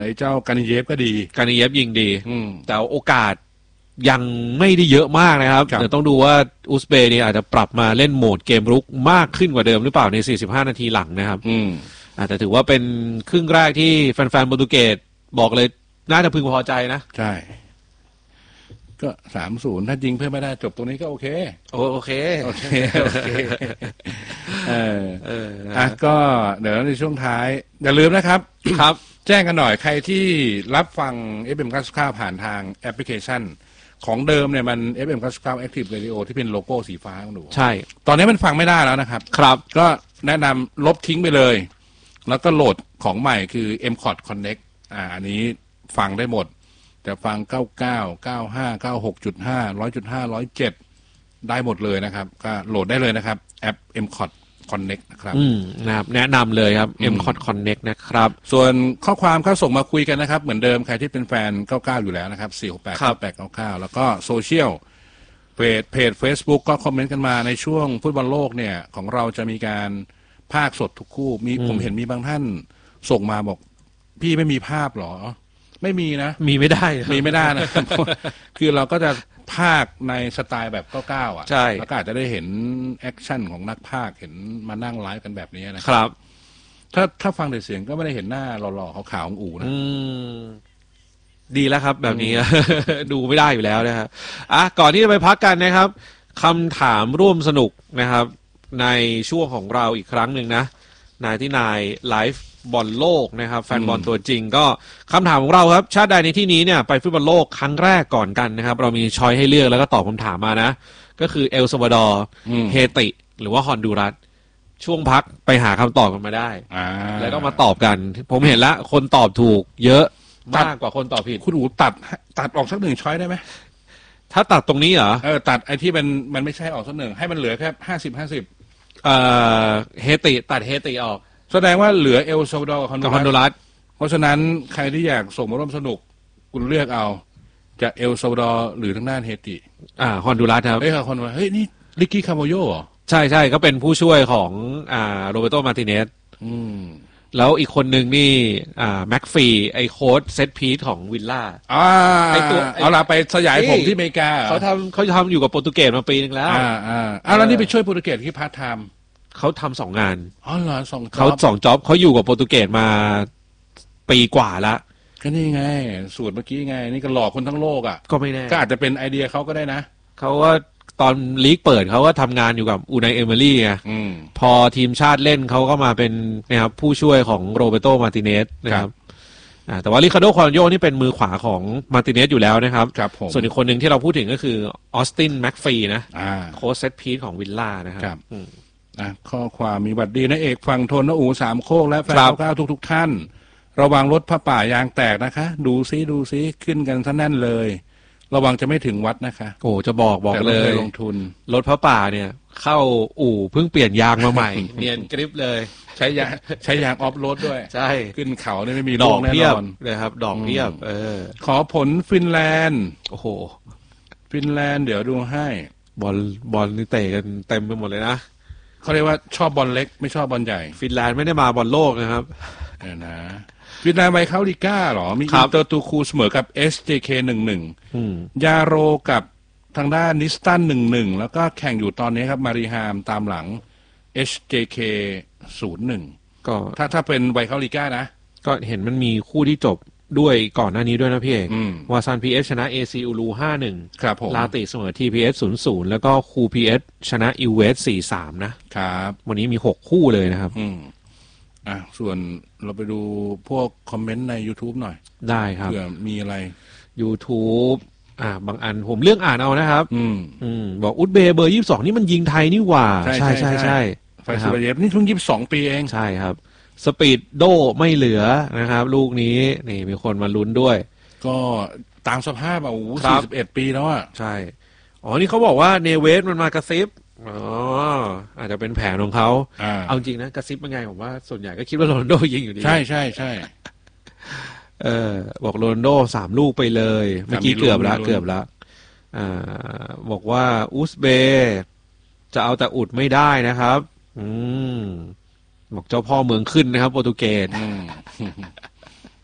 ไอ้เจ้ากานิเยฟก็ดีกานิเยฟยิงดีแต่โอกาสยังไม่ได้เยอะมากนะครับเดี๋ยวต้องดูว่าอุซเบย์นี่อาจจะปรับมาเล่นโหมดเกมรุกมากขึ้นกว่าเดิมหรือเปล่าใน45นาทีหลังนะครับแต่ถือว่าเป็นครึ่งแรกที่แฟนๆโปรตุเกสบอกเลยน่าจะพึงพอใจนะใช่ก็ 3-0 ถ้ายิงเพิ่มไม่ได้จบตรงนี้ก็โอเคโอเคก็เดี๋ยวในช่วงท้ายอย่าลืมนะครับครับแจ้งกันหน่อยใครที่รับฟัง FM 99ผ่านทางแอปพลิเคชันของเดิมเนี่ยมัน FM 99 Active Radio ที่เป็นโลโก้สีฟ้าของหนูใช่ตอนนี้มันฟังไม่ได้แล้วนะครับครับก็แนะนำลบทิ้งไปเลยแล้วก็โหลดของใหม่คือ MCOT Connect อันนี้ฟังได้หมดจะฟัง99 95 96.5 100.5 107ได้หมดเลยนะครับก็โหลดได้เลยนะครับแอป MCOT Connect นะครับนะครับแนะนำเลยครับ MCOT Connect นะครับส่วนข้อความเข้าส่งมาคุยกันนะครับเหมือนเดิมใครที่เป็นแฟน99อยู่แล้วนะครับ4689899แล้วก็โซเชียลเพจ Facebook ก็คอมเมนต์กันมาในช่วงฟุตบอลโลกเนี่ยของเราจะมีการภาคสดทุกคู่ผมเห็นมีบางท่านส่งมาบอกพี่ไม่มีภาพหรอไม่มีนะมีไม่ได้นะคือเราก็จะภาคในสไตล์แบบ99อ่ะใช่แล้วก็อาจจะได้เห็นแอคชั่นของนักภาคเห็นมานั่งไลฟ์กันแบบนี้นะครับถ้าฟังแต่เสียงก็ไม่ได้เห็นหน้าหล่อๆขาวๆของอู๋นะดีแล้วครับแบบนี้ ดูไม่ได้อยู่แล้วนะครับก่อนที่จะไปพักกันนะครับคำถามร่วมสนุกนะครับในช่วงของเราอีกครั้งหนึ่งนะนายที่นายไลฟ์บอลโลกนะครับแฟนบอลตัวจริงก็คำถามของเราครับชาติใดในที่นี้เนี่ยไปฟุตบอลโลกครั้งแรกก่อนกันนะครับเรามีช้อยให้เลือกแล้วก็ตอบคำถามมานะก็คือเอลซัลวาดอร์เฮติหรือว่าฮอนดูรัสช่วงพักไปหาคำตอบกันมาได้แล้วก็มาตอบกันผมเห็นแล้วคนตอบถูกเยอะมากกว่าคนตอบผิดคุณอู๋ตัดออกสักหนึ่งช้อยได้ไหมถ้าตัดตรงนี้เหรอตัดไอ้ที่มันไม่ใช่ออกสักหนึ่งให้มันเหลือแค่50-50 เฮติตัดเฮติออกแสดงว่าเหลือเอลซัลวาดอร์กับฮอนดูรัส เพราะฉะนั้นใครที่อยากส่งมาร่วมสนุกคุณเลือกเอาจะเอลซัลวาดอร์หรือทางด้านเฮติฮอนดูรัสครับฮอนดูรัสนี่ลิกกี้คาโมโยเหรอใช่ก็เป็นผู้ช่วยของโรเบโตมาร์ติเนสแล้วอีกคนหนึ่งนี่แม็กฟีไอโค้ชเซตพีทของวิลล่าไอตัวเอาล่ะไปสยายผมที่อเมริกาเขาทำอยู่กับโปรตุเกสมาปีนึงแล้วแล้วนี่ไปช่วยโปรตุเกสที่พาร์ทไทม์เขาทำ2 งานเหรอ2 เขา2 จ็อบเขาอยู่กับโปรตุเกสมาปีกว่าละก็นี่ไงสูตรเมื่อกี้ไงนี่ก็หลอกคนทั้งโลกก็ไม่แน่ก็อาจจะเป็นไอเดียเขาก็ได้นะเขาว่าตอนลีกเปิดเขาก็ทำงานอยู่กับอูไนเอเมอรี่ไงพอทีมชาติเล่นเขาก็มาเป็นนะครับผู้ช่วยของโรเบโตมาร์ติเนสนะครับแต่ว่าริคาร์โดคอนโยนี่เป็นมือขวาของมาร์ติเนสอยู่แล้วนะครับส่วนอีกคนหนึ่งที่เราพูดถึงก็คือออสตินแม็กฟีนะโค้ชเซตพีทของวิลล่านะครับข้อความมีบัตรดีนะเอกฝั่งทนนะอูสามโคกและแฟนก้าวทุกท่านระวังรถผ้าป่ายางแตกนะคะดูซิขึ้นกันซะแน่นเลยระวังจะไม่ถึงวัดนะคะโอ้จะบอกเลยลงทุนรถผ้าป่าเนี่ยเข้าอู่เพิ่งเปลี่ยนยางมาใหม่ เนียนกริปเลยใช้ยางออฟโรดด้วยใช่ขึ้นเขาเนี่ยไม่มีดอกแน่นอนเลยครับดอกเพียบขอผลฟินแลนด์โอ้โหฟินแลนด์เดี๋ยวดูให้บอลนี่เตะกันเต็มไปหมดเลยนะเขาเรียกว่าชอบบอลเล็กไม่ชอบบอลใหญ่ฟินแลนด์ไม่ได้มาบอลโลกนะครับนะฟินแลนด์ไวเข้าลีก้าหรอมีอินเตอร์ตูคูเสมอกับ SJK 1-1ยาโรกับทางด้านนิสตัน 1-1แล้วก็แข่งอยู่ตอนนี้ครับมาริฮามตามหลัง SJK 0-1ก็ถ้าเป็นไวเข้าลีก้านะก็เห็นมันมีคู่ที่จบด้วยก่อนหน้านี้ด้วยนะพี่เอกวาซาน PS ชนะ AC อูรู 5-1 ครับผมลาติเสมอ TPS 0-0แล้วก็คู PS ชนะอิวเวส 4-3 นะครับวันนี้มี6คู่เลยนะครับส่วนเราไปดูพวกคอมเมนต์ใน YouTube หน่อยได้ครับเผื่อมีอะไร YouTube บางอันผมเรื่องอ่านเอานะครับบอกอุซเบย์เบอร์22นี่มันยิงไทยนี่หว่าใช่ไฟซูเบเยฟนี่เพิ่ง22 ปีเองใช่ครับสปีดโดไม่เหลือนะครับลูกนี้นี่มีคนมาลุ้นด้วยก็ตามสภาพ41 ปีแล้วใช่นี่เขาบอกว่าเนเวสมันมากระซิบอาจจะเป็นแผนของเขาเอาจริงนะกระซิบยังไงผมว่าส่วนใหญ่ก็คิดว่าโรนัลโดยิงอยู่ดีใช่บอกโรนัลโด3 ลูกไปเลยเมื่อกี้เกือบละบอกว่าอุซเบย์จะเอาแต่อุดไม่ได้นะครับบอกเจ้าพ่อเมืองขึ้นนะครับโปรตุเกส